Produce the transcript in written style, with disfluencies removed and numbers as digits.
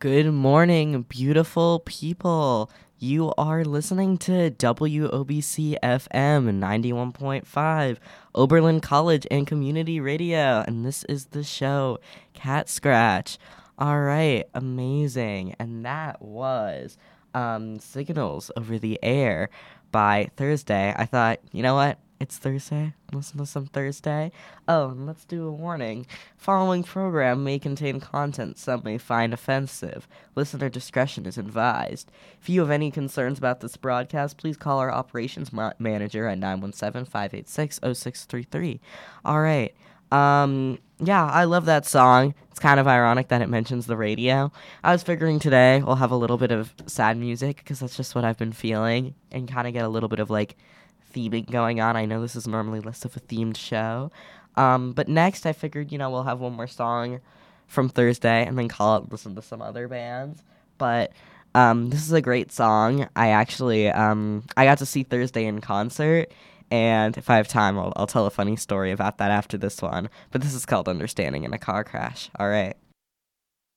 Good morning, beautiful people. You are listening to WOBC FM 91.5, Oberlin College and Community Radio, and this is the show, Cat Scratch. All right, amazing. And that was Signals Over the Air by Thursday. I thought, you know what? It's Thursday. Listen to some Thursday. Oh, and let's do a warning. Following program may contain content some may find offensive. Listener discretion is advised. If you have any concerns about this broadcast, please call our operations manager at 917-586-0633. All right. Yeah, I love that song. It's kind of ironic that it mentions the radio. I was figuring today we'll have a little bit of sad music because that's just what I've been feeling and kind of get a little bit of theming going on. I know this is normally less of a themed show. But next I figured, we'll have one more song from Thursday and then call it and listen to some other bands. But this is a great song. I actually I got to see Thursday in concert, and if I have time I'll tell a funny story about that after this one. But this is called Understanding in a Car Crash. All right.